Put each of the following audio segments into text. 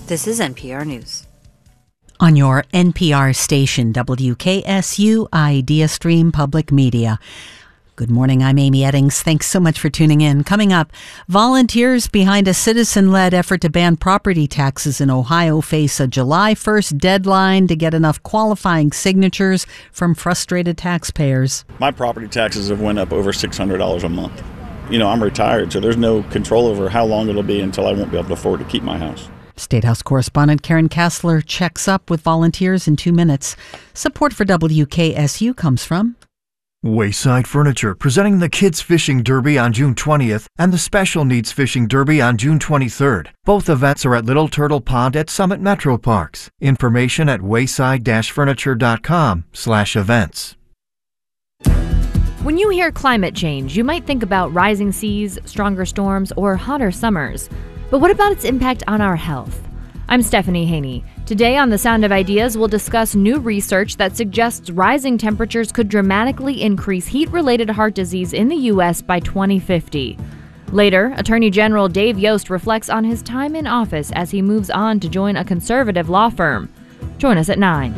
This is NPR News. On your NPR station, WKSU Idea Stream Public Media. Good morning, I'm Amy Eddings. Thanks so much for tuning in. Coming up, volunteers behind a citizen-led effort to ban property taxes in Ohio face a July 1st deadline to get enough qualifying signatures from frustrated taxpayers. My property taxes have went up over $600 a month. You know, I'm retired, so there's no control over how long it'll be until I won't be able to afford to keep my house. State House correspondent Karen Kassler checks up with volunteers in 2 minutes. Support for WKSU comes from Wayside Furniture, presenting the Kids Fishing Derby on June 20th and the Special Needs Fishing Derby on June 23rd. Both events are at Little Turtle Pond at Summit Metro Parks. Information at wayside-furniture.com/events. When you hear climate change, you might think about rising seas, stronger storms, or hotter summers. But what about its impact on our health? I'm Stephanie Haney. Today on The Sound of Ideas, we'll discuss new research that suggests rising temperatures could dramatically increase heat-related heart disease in the U.S. by 2050. Later, Attorney General Dave Yost reflects on his time in office as he moves on to join a conservative law firm. Join us at 9.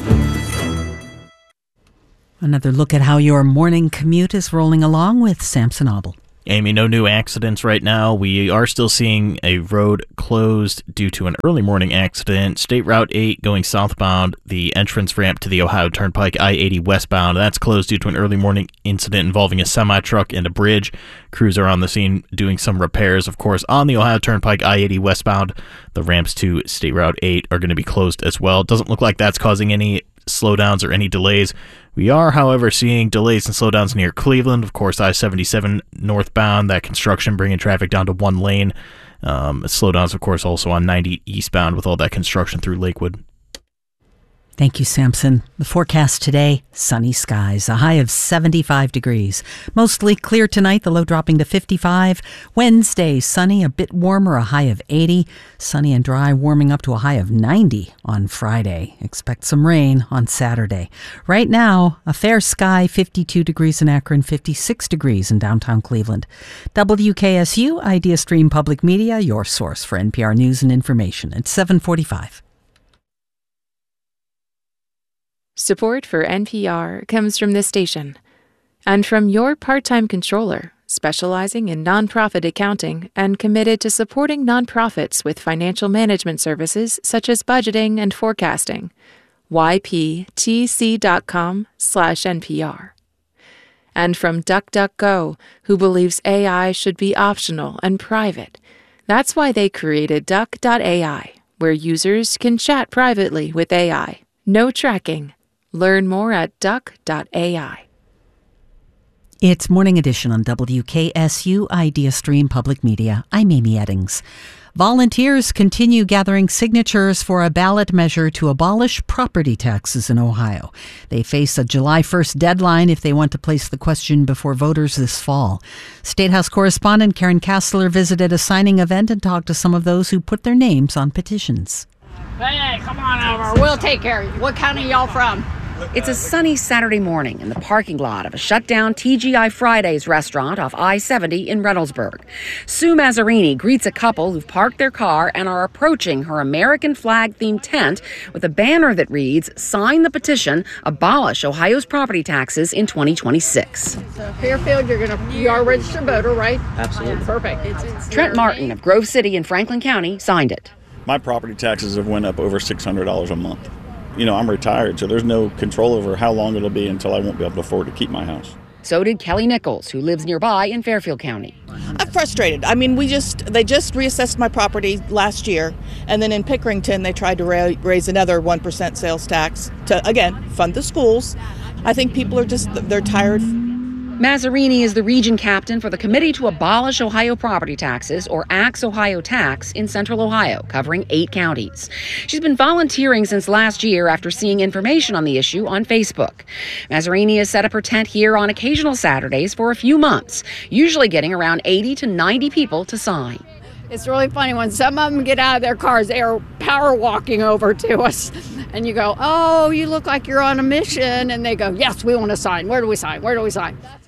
Another look at how your morning commute is rolling along with Samson Obel. Amy, no new accidents right now. We are still seeing a road closed due to an early morning accident. State Route 8 going southbound, the entrance ramp to the Ohio Turnpike I-80 westbound. That's closed due to an early morning incident involving a semi-truck and a bridge. Crews are on the scene doing some repairs. Of course, on the Ohio Turnpike I-80 westbound, the ramps to State Route 8 are going to be closed as well. It doesn't look like that's causing any slowdowns or any delays. We are, however, seeing delays and slowdowns near Cleveland. Of course, I-77 northbound, that construction bringing traffic down to one lane. Slowdowns, of course, also on 90 eastbound with all that construction through Lakewood. Thank you, Samson. The forecast today, sunny skies, a high of 75 degrees. Mostly clear tonight, the low dropping to 55. Wednesday, sunny, a bit warmer, a high of 80. Sunny and dry, warming up to a high of 90 on Friday. Expect some rain on Saturday. Right now, a fair sky, 52 degrees in Akron, 56 degrees in downtown Cleveland. WKSU, Idea Stream Public Media, your source for NPR news and information at 7:45. Support for NPR comes from this station and from your part-time controller, specializing in nonprofit accounting and committed to supporting nonprofits with financial management services such as budgeting and forecasting. yptc.com/NPR. And from DuckDuckGo, who believes AI should be optional and private. That's why they created Duck.ai, where users can chat privately with AI. No tracking. Learn more at duck.ai. It's Morning Edition on WKSU Idea Stream Public Media. I'm Amy Eddings. Volunteers continue gathering signatures for a ballot measure to abolish property taxes in Ohio. They face a July 1st deadline if they want to place the question before voters this fall. State House correspondent Karen Kassler visited a signing event and talked to some of those who put their names on petitions. Hey, come on over. We'll take care of you. What county y'all from? It's a sunny Saturday morning in the parking lot of a shut-down TGI Fridays restaurant off I-70 in Reynoldsburg. Sue Mazzarini greets a couple who've parked their car and are approaching her American flag-themed tent with a banner that reads, "Sign the petition, abolish Ohio's property taxes in 2026. So Fairfield, you are a registered voter, right? Absolutely. Perfect. Trent Martin of Grove City in Franklin County signed it. My property taxes have went up over $600 a month. You know, I'm retired, so there's no control over how long it'll be until I won't be able to afford to keep my house. So did Kelly Nichols, who lives nearby in Fairfield County. I'm frustrated. I mean, they just reassessed my property last year, and then in Pickerington they tried to raise another 1% sales tax to, again, fund the schools. I think people are they're tired. Mazzarini is the region captain for the Committee to Abolish Ohio Property Taxes, or ACTS Ohio Tax, in Central Ohio, covering 8 counties. She's been volunteering since last year after seeing information on the issue on Facebook. Mazzarini has set up her tent here on occasional Saturdays for a few months, usually getting around 80 to 90 people to sign. It's really funny when some of them get out of their cars, they are power walking over to us. And you go, oh, you look like you're on a mission. And they go, yes, we want to sign. Where do we sign? Where do we sign?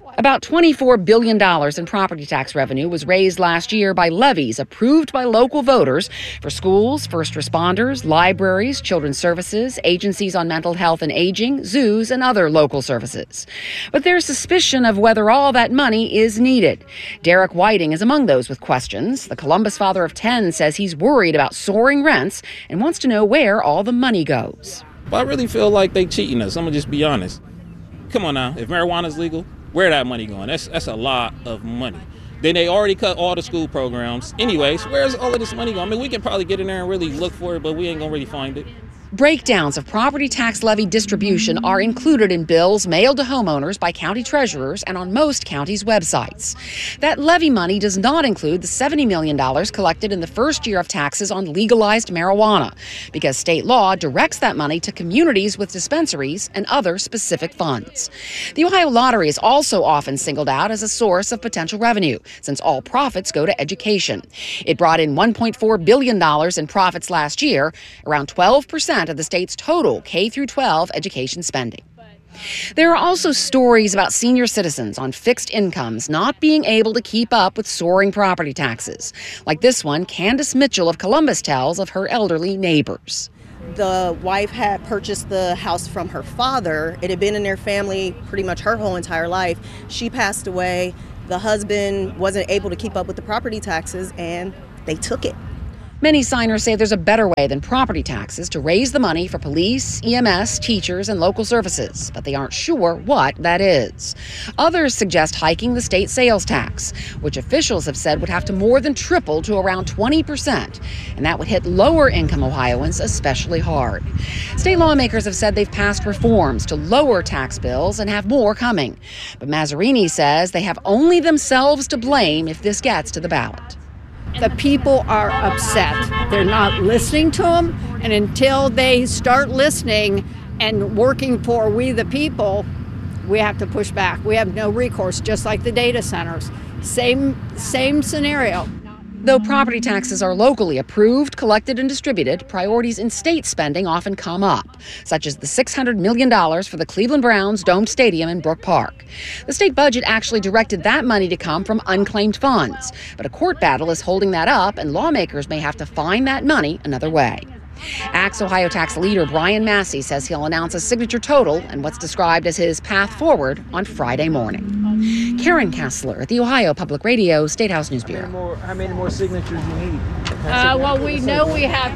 About $24 billion in property tax revenue was raised last year by levies approved by local voters for schools, first responders, libraries, children's services, agencies on mental health and aging, zoos, and other local services. But there's suspicion of whether all that money is needed. Derek Whiting is among those with questions. The Columbus father of 10 says he's worried about soaring rents and wants to know where all the money goes. Well, I really feel like they cheating us. I'm going to just be honest. Come on now, if marijuana's legal, where that money going? That's a lot of money. Then they already cut all the school programs. Anyways, where's all of this money going? I mean, we can probably get in there and really look for it, but we ain't going to really find it. Breakdowns of property tax levy distribution are included in bills mailed to homeowners by county treasurers and on most counties' websites. That levy money does not include the $70 million collected in the first year of taxes on legalized marijuana, because state law directs that money to communities with dispensaries and other specific funds. The Ohio Lottery is also often singled out as a source of potential revenue, since all profits go to education. It brought in $1.4 billion in profits last year, around 12% of the state's total K-12 education spending. There are also stories about senior citizens on fixed incomes not being able to keep up with soaring property taxes. Like this one, Candace Mitchell of Columbus tells of her elderly neighbors. The wife had purchased the house from her father. It had been in their family pretty much her whole entire life. She passed away. The husband wasn't able to keep up with the property taxes, and they took it. Many signers say there's a better way than property taxes to raise the money for police, EMS, teachers, and local services, but they aren't sure what that is. Others suggest hiking the state sales tax, which officials have said would have to more than triple to around 20%, and that would hit lower-income Ohioans especially hard. State lawmakers have said they've passed reforms to lower tax bills and have more coming, but Mazzarini says they have only themselves to blame if this gets to the ballot. The people are upset. They're not listening to them, and until they start listening and working for we the people, we have to push back. We have no recourse, just like the data centers. Same scenario. Though property taxes are locally approved, collected, and distributed, priorities in state spending often come up, such as the $600 million for the Cleveland Browns domed stadium in Brook Park. The state budget actually directed that money to come from unclaimed funds, but a court battle is holding that up, and lawmakers may have to find that money another way. Axe Ohio tax leader Brian Massey says he'll announce a signature total and what's described as his path forward on Friday morning. Karen Kessler at the Ohio Public Radio State House News Bureau. How many more signatures do you need? Well, we know we have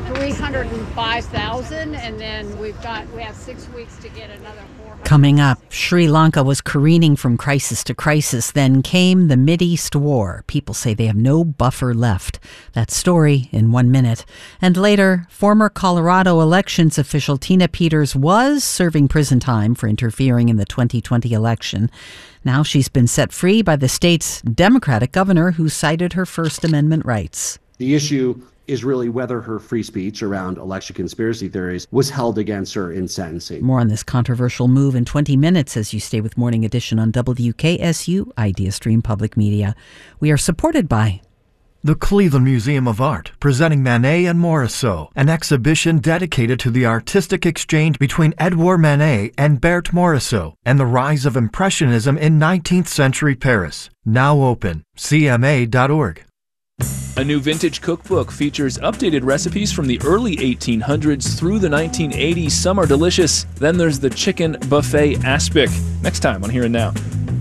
305,000, and then we have 6 weeks to get another 400. Coming up, Sri Lanka was careening from crisis to crisis. Then came the Mideast War. People say they have no buffer left. That story in 1 minute. And later, former Colorado elections official Tina Peters was serving prison time for interfering in the 2020 election. Now she's been set free by the state's Democratic governor who cited her First Amendment rights. The issue is really whether her free speech around election conspiracy theories was held against her in sentencing. More on this controversial move in 20 minutes as you stay with Morning Edition on WKSU IdeaStream Public Media. We are supported by the Cleveland Museum of Art, presenting Manet and Morisot, an exhibition dedicated to the artistic exchange between Edouard Manet and Berthe Morisot, and the rise of Impressionism in 19th century Paris. Now open. CMA.org. A new vintage cookbook features updated recipes from the early 1800s through the 1980s. Some are delicious. Then there's the chicken buffet aspic. Next time on Here and Now.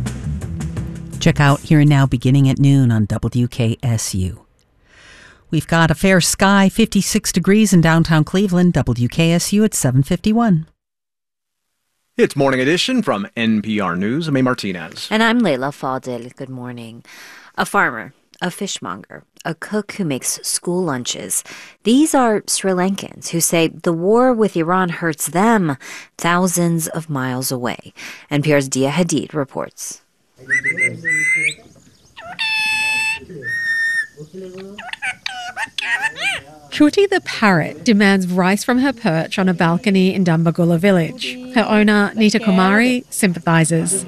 Check out Here and Now beginning at noon on WKSU. We've got a fair sky, 56 degrees in downtown Cleveland, WKSU at 7:51. It's Morning Edition from NPR News. I'm A. Martinez. And I'm Leila Fadil. Good morning. A farmer, a fishmonger, a cook who makes school lunches. These are Sri Lankans who say the war with Iran hurts them thousands of miles away. NPR's Dia Hadid reports. Shruti the parrot demands rice from her perch on a balcony in Dambagula village. Her owner, Nita Kumari, sympathizes.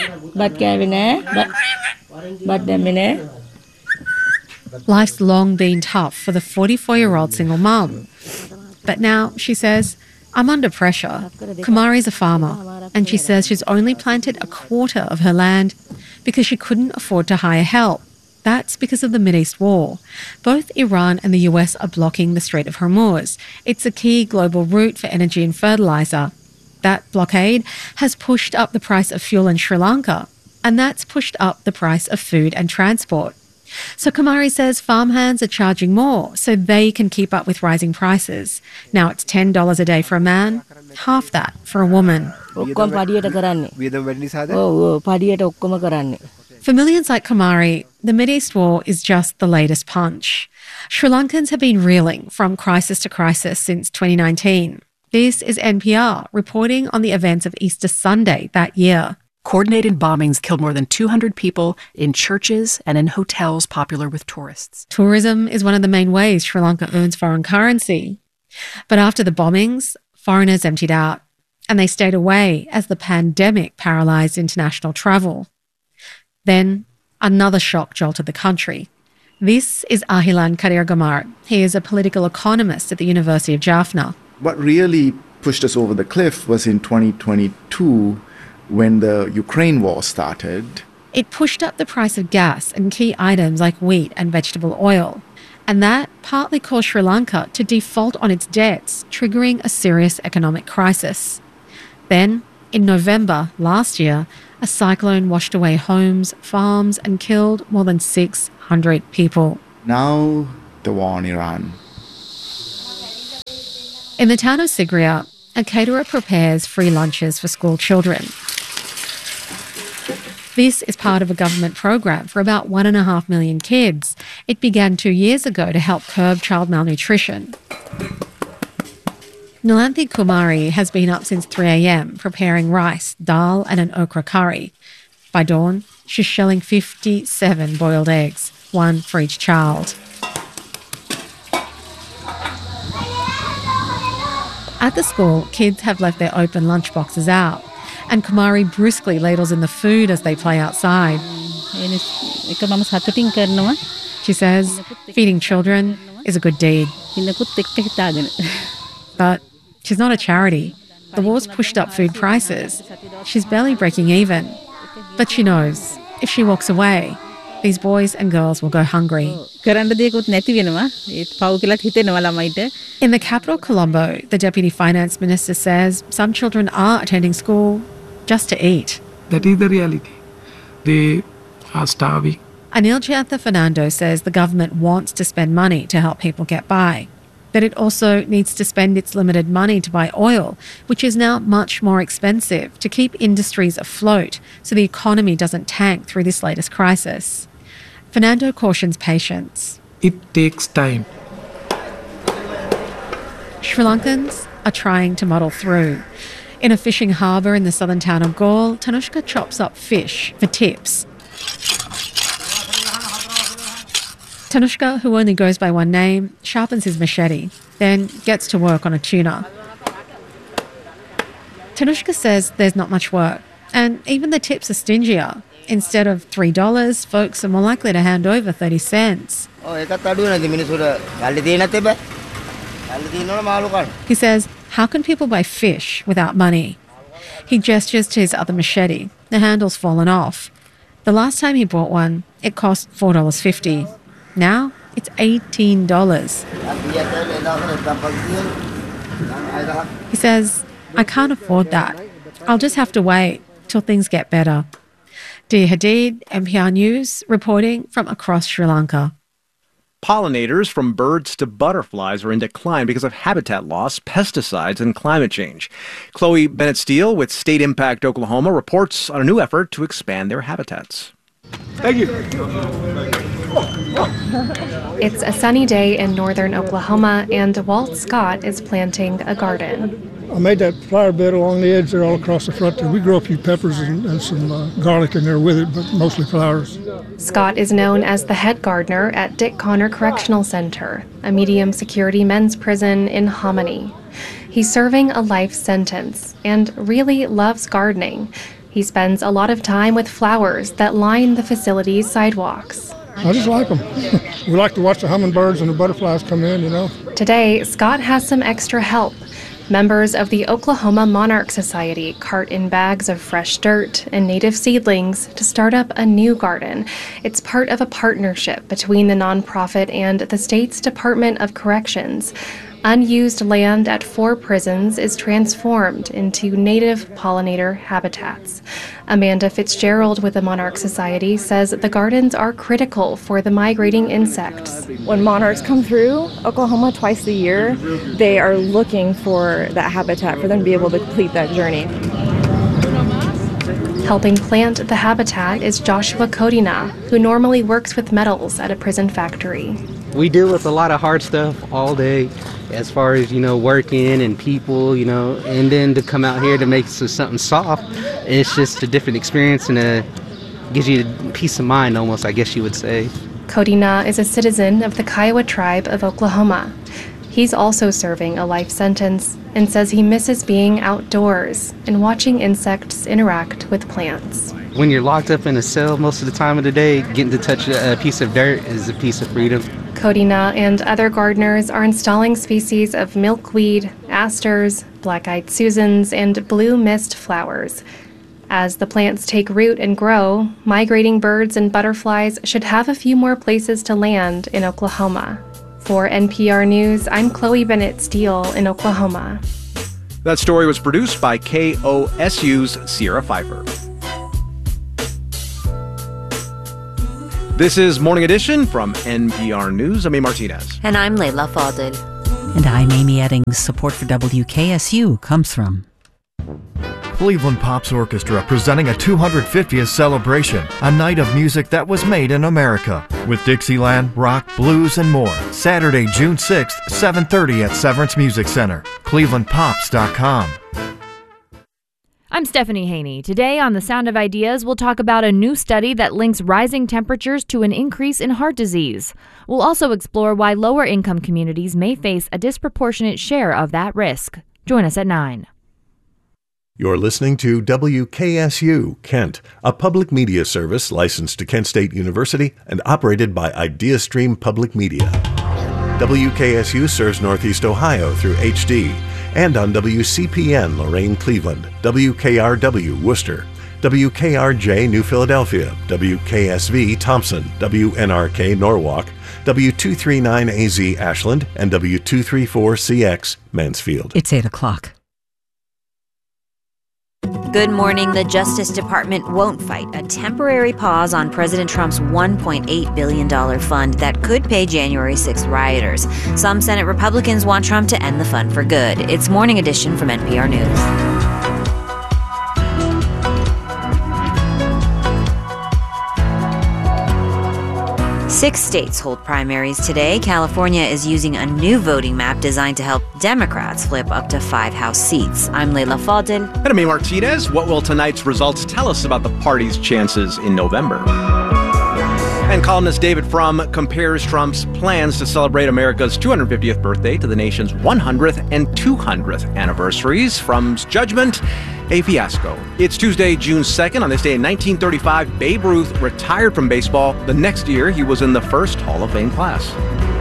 Life's long been tough for the 44-year-old single mum. But now, she says, I'm under pressure. Kumari's a farmer, and she says she's only planted a quarter of her land. because she couldn't afford to hire help. That's because of the Mideast war. Both Iran and the US are blocking the Strait of Hormuz. It's a key global route for energy and fertilizer. That blockade has pushed up the price of fuel in Sri Lanka, and that's pushed up the price of food and transport. So Kumari says farmhands are charging more so they can keep up with rising prices. Now it's $10 a day for a man, half that for a woman. For millions like Kumari, the Mideast war is just the latest punch. Sri Lankans have been reeling from crisis to crisis since 2019. This is NPR reporting on the events of Easter Sunday that year. Coordinated bombings killed more than 200 people in churches and in hotels popular with tourists. Tourism is one of the main ways Sri Lanka earns foreign currency. But after the bombings, foreigners emptied out, and they stayed away as the pandemic paralysed international travel. Then another shock jolted the country. This is Ahilan Karirgamar. He is a political economist at the University of Jaffna. What really pushed us over the cliff was in 2022 when the Ukraine war started. It pushed up the price of gas and key items like wheat and vegetable oil. And that partly caused Sri Lanka to default on its debts, triggering a serious economic crisis. Then, in November last year, a cyclone washed away homes, farms, and killed more than 600 people. Now, the war in Iran. In the town of Sigiriya, a caterer prepares free lunches for school children. This is part of a government program for about 1.5 million kids. It began 2 years ago to help curb child malnutrition. Nilanthi Kumari has been up since 3 a.m. preparing rice, dal and an okra curry. By dawn, she's shelling 57 boiled eggs, one for each child. At the school, kids have left their open lunchboxes out, and Kumari brusquely ladles in the food as they play outside. She says feeding children is a good deed. But she's not a charity. The war's pushed up food prices. She's barely breaking even. But she knows if she walks away, these boys and girls will go hungry. In the capital, Colombo, the Deputy Finance Minister says some children are attending school just to eat. That is the reality. They are starving. Anil Jayantha Fernando says the government wants to spend money to help people get by, but it also needs to spend its limited money to buy oil, which is now much more expensive, to keep industries afloat so the economy doesn't tank through this latest crisis. Fernando cautions patience. It takes time. Sri Lankans are trying to muddle through. In a fishing harbour in the southern town of Galle, Tanushka chops up fish for tips. Tanushka, who only goes by one name, sharpens his machete, then gets to work on a tuna. Tanushka says there's not much work, and even the tips are stingier. Instead of $3, folks are more likely to hand over 30 cents. He says, how can people buy fish without money? He gestures to his other machete. The handle's fallen off. The last time he bought one, it cost $4.50. Now it's $18. He says, I can't afford that. I'll just have to wait till things get better. Dia Hadid, NPR News, reporting from across Sri Lanka. Pollinators from birds to butterflies are in decline because of habitat loss, pesticides, and climate change. Chloe Bennett-Steele with State Impact Oklahoma reports on a new effort to expand their habitats. Thank you. It's a sunny day in northern Oklahoma, and Walt Scott is planting a garden. I made that flower bed along the edge there all across the front. We grow a few peppers and some garlic in there with it, but mostly flowers. Scott is known as the head gardener at Dick Connor Correctional Center, a medium-security men's prison in Hominy. He's serving a life sentence and really loves gardening. He spends a lot of time with flowers that line the facility's sidewalks. I just like them. We like to watch the hummingbirds and the butterflies come in, you know. Today, Scott has some extra help. Members of the Oklahoma Monarch Society cart in bags of fresh dirt and native seedlings to start up a new garden. It's part of a partnership between the nonprofit and the state's Department of Corrections. Unused land at 4 prisons is transformed into native pollinator habitats. Amanda Fitzgerald with the Monarch Society says the gardens are critical for the migrating insects. When monarchs come through Oklahoma twice a year, they are looking for that habitat for them to be able to complete that journey. Helping plant the habitat is Joshua Kodina, who normally works with metals at a prison factory. We deal with a lot of hard stuff all day as far as, working and people, and then to come out here to make something soft, it's just a different experience and gives you peace of mind almost, I guess you would say. Kodina is a citizen of the Kiowa tribe of Oklahoma. He's also serving a life sentence and says he misses being outdoors and watching insects interact with plants. When you're locked up in a cell most of the time of the day, getting to touch a piece of dirt is a piece of freedom. Kodina and other gardeners are installing species of milkweed, asters, black-eyed Susans, and blue mist flowers. As the plants take root and grow, migrating birds and butterflies should have a few more places to land in Oklahoma. For NPR News, I'm Chloe Bennett Steele in Oklahoma. That story was produced by KOSU's Sierra Pfeiffer. This is Morning Edition from NPR News. I'm A. Martinez. And I'm Leila Fadel. And I'm Amy Eddings. Support for WKSU comes from Cleveland Pops Orchestra presenting a 250th celebration, a night of music that was made in America, with Dixieland, rock, blues, and more. Saturday, June 6th, 7:30 at Severance Music Center. ClevelandPops.com. I'm Stephanie Haney. Today on The Sound of Ideas, we'll talk about a new study that links rising temperatures to an increase in heart disease. We'll also explore why lower-income communities may face a disproportionate share of that risk. Join us at 9. You're listening to WKSU, Kent, a public media service licensed to Kent State University and operated by IdeaStream Public Media. WKSU serves Northeast Ohio through HD and on WCPN Lorain, Cleveland, WKRW Worcester, WKRJ New Philadelphia, WKSV Thompson, WNRK Norwalk, W239AZ Ashland, and W234CX Mansfield. It's 8 o'clock. Good morning. The Justice Department won't fight a temporary pause on President Trump's $1.8 billion fund that could pay January 6th rioters. Some Senate Republicans want Trump to end the fund for good. It's Morning Edition from NPR News. 6 states hold primaries today. California is using a new voting map designed to help Democrats flip up to 5 House seats. I'm Leila Fadel. And I'm A. Martinez. What will tonight's results tell us about the party's chances in November? And columnist David Frum compares Trump's plans to celebrate America's 250th birthday to the nation's 100th and 200th anniversaries. Frum's judgment, a fiasco. It's Tuesday, June 2nd. On this day in 1935, Babe Ruth retired from baseball. The next year, he was in the first Hall of Fame class.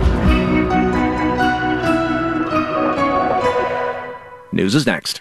News is next.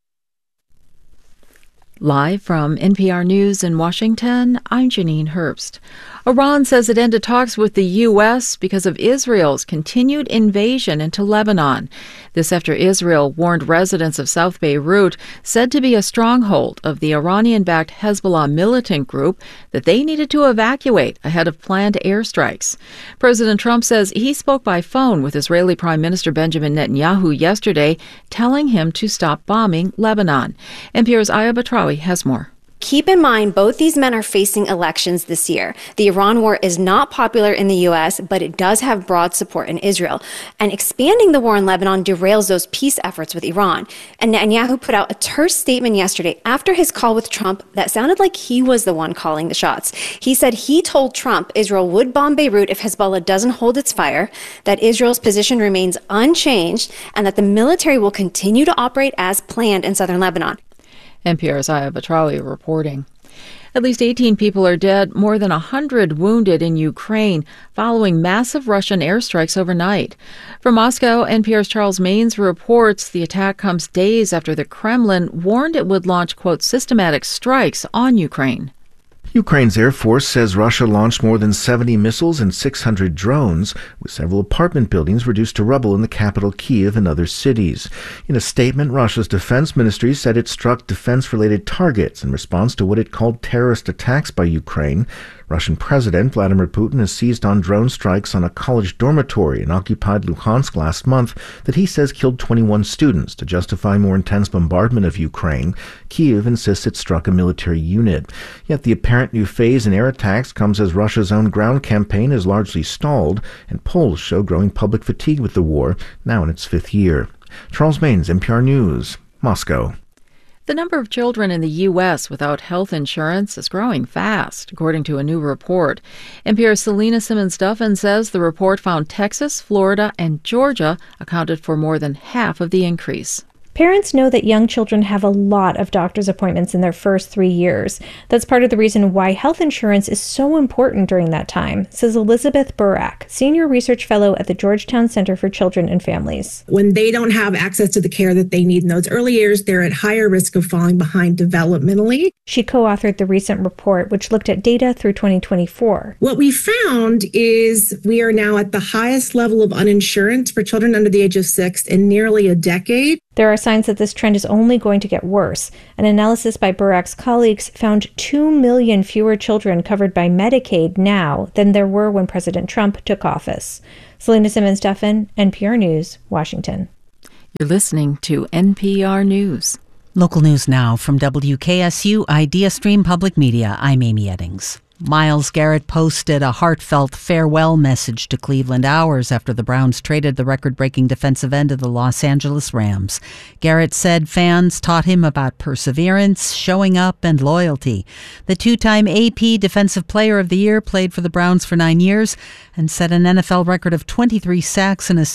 Live from NPR News in Washington, I'm Janine Herbst. Iran says it ended talks with the U.S. because of Israel's continued invasion into Lebanon. This after Israel warned residents of South Beirut, said to be a stronghold of the Iranian-backed Hezbollah militant group, that they needed to evacuate ahead of planned airstrikes. President Trump says he spoke by phone with Israeli Prime Minister Benjamin Netanyahu yesterday, telling him to stop bombing Lebanon. NPR's Aya Batrawi has more. Keep in mind, both these men are facing elections this year. The Iran war is not popular in the U.S., but it does have broad support in Israel. And expanding the war in Lebanon derails those peace efforts with Iran. And Netanyahu put out a terse statement yesterday after his call with Trump that sounded like he was the one calling the shots. He said he told Trump Israel would bomb Beirut if Hezbollah doesn't hold its fire, that Israel's position remains unchanged, and that the military will continue to operate as planned in southern Lebanon. NPR's Aya Batrawi reporting. At least 18 people are dead, more than 100 wounded in Ukraine following massive Russian airstrikes overnight. From Moscow, NPR's Charles Maines reports the attack comes days after the Kremlin warned it would launch, quote, systematic strikes on Ukraine. Ukraine's Air Force says Russia launched more than 70 missiles and 600 drones, with several apartment buildings reduced to rubble in the capital Kyiv and other cities. In a statement, Russia's defense ministry said it struck defense-related targets in response to what it called terrorist attacks by Ukraine. Russian President Vladimir Putin has seized on drone strikes on a college dormitory in occupied Luhansk last month that he says killed 21 students to justify more intense bombardment of Ukraine. Kyiv insists it struck a military unit. Yet the apparent new phase in air attacks comes as Russia's own ground campaign is largely stalled, and polls show growing public fatigue with the war, now in its 5th year. Charles Maines, NPR News, Moscow. The number of children in the U.S. without health insurance is growing fast, according to a new report. NPR's Selena Simmons-Duffin says the report found Texas, Florida, and Georgia accounted for more than half of the increase. Parents know that young children have a lot of doctor's appointments in their first 3 years. That's part of the reason why health insurance is so important during that time, says Elizabeth Burak, Senior Research Fellow at the Georgetown Center for Children and Families. When they don't have access to the care that they need in those early years, they're at higher risk of falling behind developmentally. She co-authored the recent report, which looked at data through 2024. What we found is we are now at the highest level of uninsurance for children under the age of 6 in nearly a decade. There are signs that this trend is only going to get worse. An analysis by Burak's colleagues found 2 million fewer children covered by Medicaid now than there were when President Trump took office. Selena Simmons-Duffin, NPR News, Washington. You're listening to NPR News. Local news now from WKSU Idea Stream Public Media. I'm Amy Eddings. Myles Garrett posted a heartfelt farewell message to Cleveland hours after the Browns traded the record-breaking defensive end of the Los Angeles Rams. Garrett said fans taught him about perseverance, showing up, and loyalty. The two-time AP Defensive Player of the Year played for the Browns for 9 years and set an NFL record of 23 sacks in a